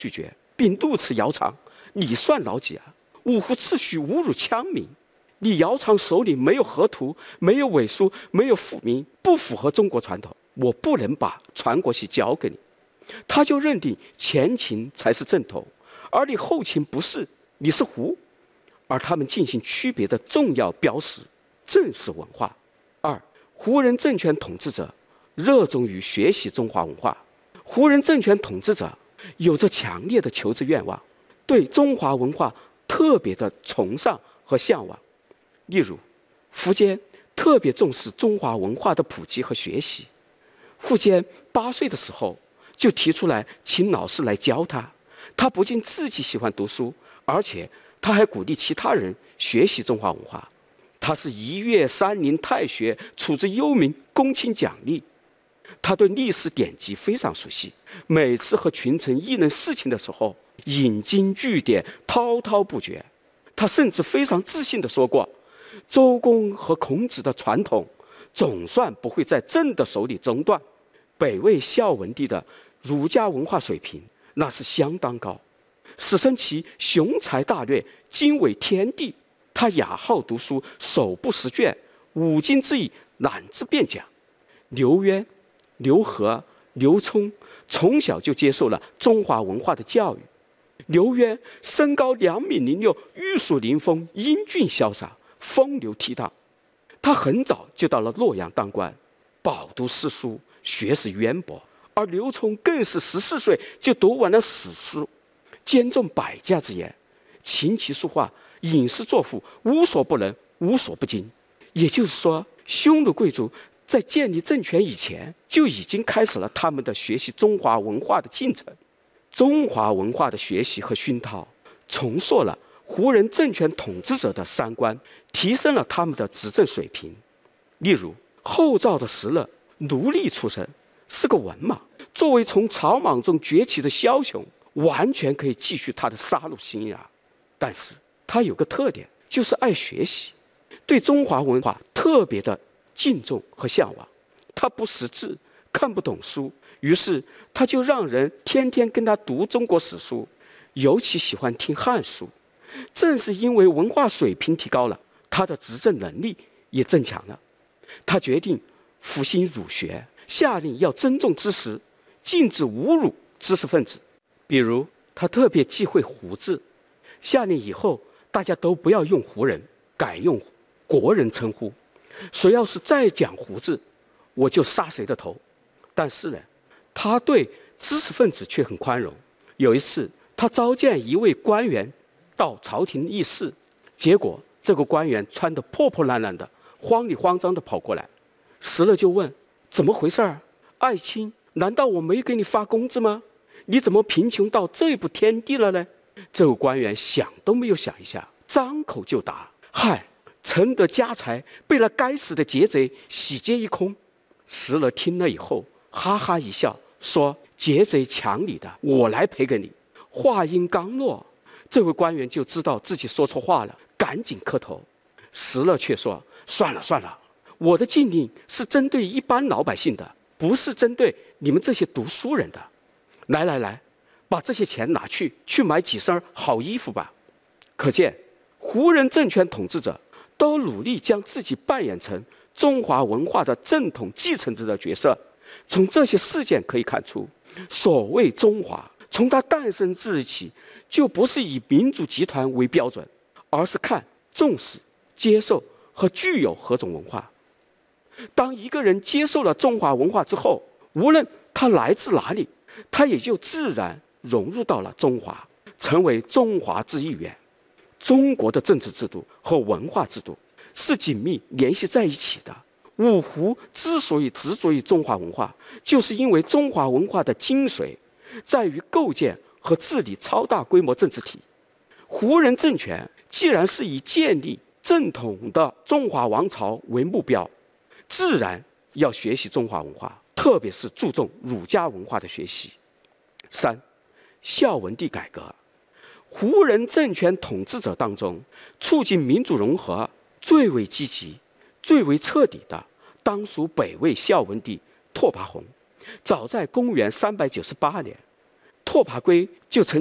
拒绝，并怒斥姚苌：“你算老几啊？五胡秩序，侮辱羌民！你姚苌手里没有河图，没有纬书，没有府名，不符合中国传统，我不能把传国玺交给你。”他就认定前秦才是正统，而你后秦不是，你是胡。而他们进行区别的重要标识正是文化。二，胡人政权统治者热衷于学习中华文化，胡人政权统治者有着强烈的求知愿望，对中华文化特别的崇尚和向往。例如，苻坚特别重视中华文化的普及和学习。苻坚8岁的时候就提出来请老师来教他，他不仅自己喜欢读书，而且他还鼓励其他人学习中华文化。他是1阅3龄太学，处之幽冥，公卿奖励。他对历史典籍非常熟悉，每次和群臣议论事情的时候，引经据典，滔滔不绝。他甚至非常自信地说过，周公和孔子的传统总算不会在朕的手里中断。北魏孝文帝的儒家文化水平那是相当高，史称其雄才大略，惊为天地。他雅好读书，手不释卷，5经之义览之便讲。刘渊、刘和、刘聪从小就接受了中华文化的教育。刘渊身高2.06米，玉树临风，英俊潇洒，风流倜傥。他很早就到了洛阳当官，饱读诗书，学识渊博。而刘聪更是14岁就读完了史书，兼重百家之言，琴棋书画、饮食作赋无所不能，无所不精。也就是说，匈奴贵族在建立政权以前就已经开始了他们的学习中华文化的进程。中华文化的学习和熏陶，重塑了胡人政权统治者的三观，提升了他们的执政水平。例如，后赵的石勒，奴隶出身，是个文盲，作为从草莽中崛起的枭雄，完全可以继续他的杀戮生涯。但是他有个特点，就是爱学习，对中华文化特别的敬重和向往。他不识字，看不懂书，于是他就让人天天跟他读中国史书，尤其喜欢听汉书。正是因为文化水平提高了，他的执政能力也增强了。他决定复兴儒学，下令要尊重知识，禁止侮辱知识分子。比如，他特别忌讳胡字，下令以后大家都不要用胡人，改用国人称呼。谁要是再讲胡字，我就杀谁的头。但是呢，他对知识分子却很宽容。有一次，他召见一位官员到朝廷议事，结果这个官员穿得破破烂烂的，慌里慌张地跑过来。石勒就问：“怎么回事儿？爱卿，难道我没给你发工资吗？你怎么贫穷到这步田地了呢？”这个官员想都没有想一下，张口就答：“嗨，臣的家财被那该死的劫贼洗劫一空。”石勒听了以后哈哈一笑，说：“劫贼抢你的，我来赔给你。”话音刚落，这位官员就知道自己说错话了，赶紧磕头。石勒却说：“算了算了，我的禁令是针对一般老百姓的，不是针对你们这些读书人的。来来来，把这些钱拿去买几身好衣服吧。”可见，胡人政权统治者都努力将自己扮演成中华文化的正统继承者的角色。从这些事件可以看出，所谓中华，从它诞生之日起，就不是以民族集团为标准，而是看重视、接受和具有何种文化。当一个人接受了中华文化之后，无论他来自哪里，他也就自然融入到了中华，成为中华之一员。中国的政治制度和文化制度是紧密联系在一起的。五胡之所以执着于中华文化，就是因为中华文化的精髓在于构建和治理超大规模政治体。胡人政权既然是以建立正统的中华王朝为目标，自然要学习中华文化，特别是注重儒家文化的学习。3. 孝文帝改革。胡人政权统治者当中，促进民主融合最为积极、最为彻底的，当属北魏孝文帝拓跋宏。早在公元398年， 拓跋圭就曾